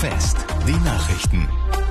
Fest, die Nachrichten.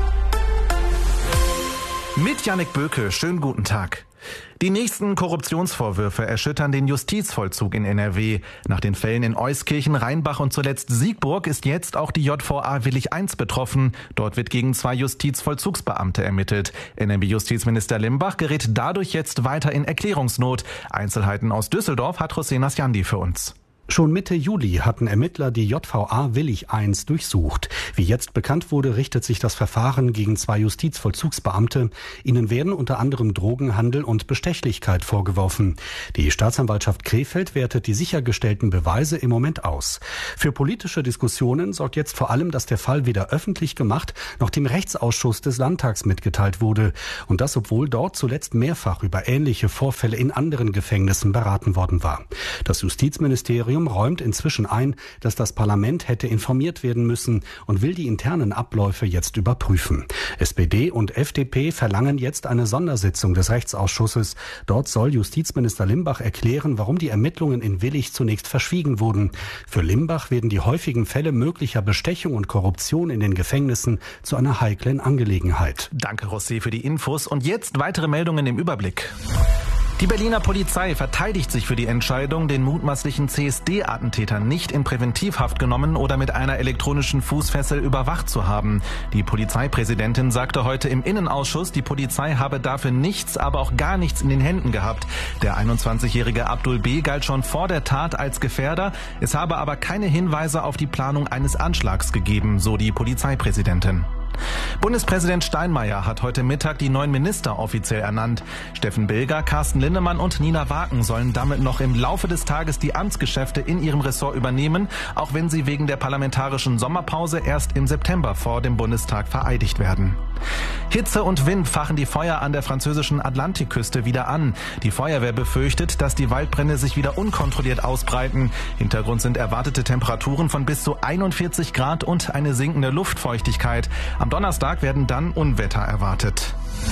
Mit Jannik Böke, schönen guten Tag. Die nächsten Korruptionsvorwürfe erschüttern den Justizvollzug in NRW. Nach den Fällen in Euskirchen, Rheinbach und zuletzt Siegburg ist jetzt auch die JVA Willich I betroffen. Dort wird gegen 2 Justizvollzugsbeamte ermittelt. NRW-Justizminister Limbach gerät dadurch jetzt weiter in Erklärungsnot. Einzelheiten aus Düsseldorf hat José Nasjandi für uns. Schon Mitte Juli hatten Ermittler die JVA Willich I durchsucht. Wie jetzt bekannt wurde, richtet sich das Verfahren gegen 2 Justizvollzugsbeamte. Ihnen werden unter anderem Drogenhandel und Bestechlichkeit vorgeworfen. Die Staatsanwaltschaft Krefeld wertet die sichergestellten Beweise im Moment aus. Für politische Diskussionen sorgt jetzt vor allem, dass der Fall weder öffentlich gemacht noch dem Rechtsausschuss des Landtags mitgeteilt wurde. Und das, obwohl dort zuletzt mehrfach über ähnliche Vorfälle in anderen Gefängnissen beraten worden war. Das Justizministerium räumt inzwischen ein, dass das Parlament hätte informiert werden müssen und will die internen Abläufe jetzt überprüfen. SPD und FDP verlangen jetzt eine Sondersitzung des Rechtsausschusses. Dort soll Justizminister Limbach erklären, warum die Ermittlungen in Willich zunächst verschwiegen wurden. Für Limbach werden die häufigen Fälle möglicher Bestechung und Korruption in den Gefängnissen zu einer heiklen Angelegenheit. Danke, José, für die Infos. Und jetzt weitere Meldungen im Überblick. Die Berliner Polizei verteidigt sich für die Entscheidung, den mutmaßlichen CSD-Attentäter nicht in Präventivhaft genommen oder mit einer elektronischen Fußfessel überwacht zu haben. Die Polizeipräsidentin sagte heute im Innenausschuss, die Polizei habe dafür nichts, aber auch gar nichts in den Händen gehabt. Der 21-jährige Abdul B. galt schon vor der Tat als Gefährder. Es habe aber keine Hinweise auf die Planung eines Anschlags gegeben, so die Polizeipräsidentin. Bundespräsident Steinmeier hat heute Mittag die neuen Minister offiziell ernannt. Steffen Bilger, Carsten Linnemann und Nina Waken sollen damit noch im Laufe des Tages die Amtsgeschäfte in ihrem Ressort übernehmen, auch wenn sie wegen der parlamentarischen Sommerpause erst im September vor dem Bundestag vereidigt werden. Hitze und Wind fachen die Feuer an der französischen Atlantikküste wieder an. Die Feuerwehr befürchtet, dass die Waldbrände sich wieder unkontrolliert ausbreiten. Hintergrund sind erwartete Temperaturen von bis zu 41 Grad und eine sinkende Luftfeuchtigkeit. Am Donnerstag werden dann Unwetter erwartet.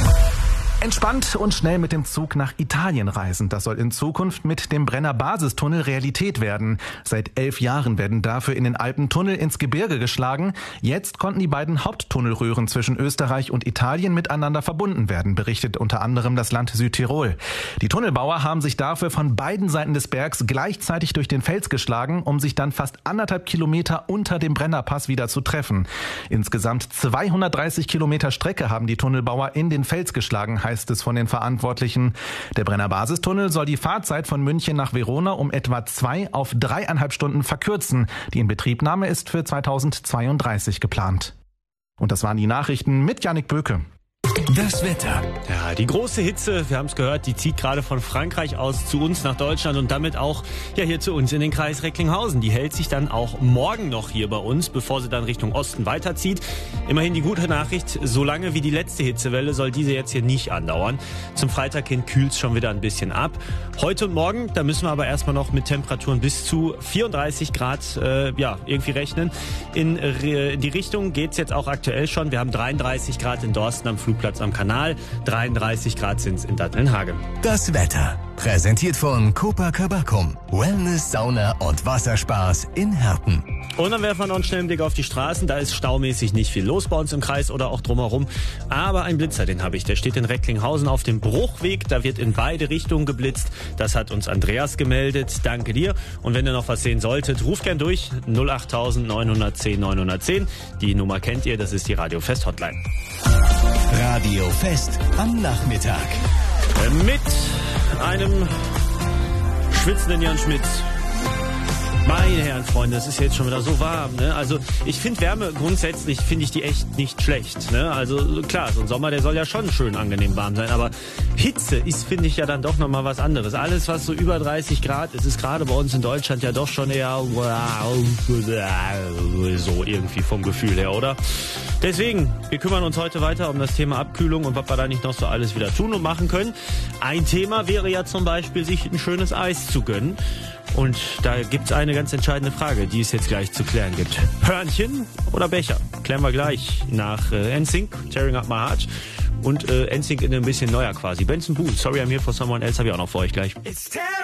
Entspannt und schnell mit dem Zug nach Italien reisen. Das soll in Zukunft mit dem Brenner-Basistunnel Realität werden. Seit 11 Jahren werden dafür in den Alpen Tunnel ins Gebirge geschlagen. Jetzt konnten die beiden Haupttunnelröhren zwischen Österreich und Italien miteinander verbunden werden, berichtet unter anderem das Land Südtirol. Die Tunnelbauer haben sich dafür von beiden Seiten des Bergs gleichzeitig durch den Fels geschlagen, um sich dann fast 1,5 Kilometer unter dem Brennerpass wieder zu treffen. Insgesamt 230 Kilometer Strecke haben die Tunnelbauer in den Fels geschlagen, heißt es von den Verantwortlichen. Der Brenner-Basistunnel soll die Fahrzeit von München nach Verona um etwa 2 auf 3,5 Stunden verkürzen. Die Inbetriebnahme ist für 2032 geplant. Und das waren die Nachrichten mit Jannik Böke. Das Wetter. Ja, die große Hitze, wir haben es gehört, die zieht gerade von Frankreich aus zu uns nach Deutschland und damit auch hier zu uns in den Kreis Recklinghausen. Die hält sich dann auch morgen noch hier bei uns, bevor sie dann Richtung Osten weiterzieht. Immerhin die gute Nachricht, solange wie die letzte Hitzewelle soll diese jetzt hier nicht andauern. Zum Freitag hin kühlt es schon wieder ein bisschen ab. Heute und morgen, da müssen wir aber erstmal noch mit Temperaturen bis zu 34 Grad irgendwie rechnen. In die Richtung geht es jetzt auch aktuell schon. Wir haben 33 Grad in Dorsten am Flugplatz am Kanal, 33 Grad sind es in Dattelnhagen. Das Wetter. Präsentiert von Copacabana. Wellness, Sauna und Wasserspaß in Herten. Und dann werfen wir noch einen schnellen Blick auf die Straßen. Da ist staumäßig nicht viel los bei uns im Kreis oder auch drumherum. Aber ein Blitzer, den habe ich. Der steht in Recklinghausen auf dem Bruchweg. Da wird in beide Richtungen geblitzt. Das hat uns Andreas gemeldet. Danke dir. Und wenn ihr noch was sehen solltet, ruft gern durch. 08000 910 910. Die Nummer kennt ihr. Das ist die Radio Fest Hotline. Radio Fest am Nachmittag. Mit einem schwitzenden Jan Schmidt. Meine Herren, Freunde, es ist jetzt schon wieder so warm, ne? Also ich finde Wärme grundsätzlich, finde ich die echt nicht schlecht, ne? Also klar, so ein Sommer, der soll ja schon schön angenehm warm sein, aber Hitze ist, finde ich, ja dann doch nochmal was anderes. Alles, was so über 30 Grad ist, ist gerade bei uns in Deutschland ja doch schon eher so irgendwie vom Gefühl her, oder? Deswegen, wir kümmern uns heute weiter um das Thema Abkühlung und was wir da nicht noch so alles wieder tun und machen können. Ein Thema wäre ja zum Beispiel, sich ein schönes Eis zu gönnen. Und da gibt's eine ganz entscheidende Frage, die es jetzt gleich zu klären gibt. Hörnchen oder Becher? Klären wir gleich nach NSYNC, Tearing Up My Heart. Und NSYNC in ein bisschen neuer quasi. Benson Boone, Sorry I'm Here for Someone Else habe ich auch noch für euch gleich.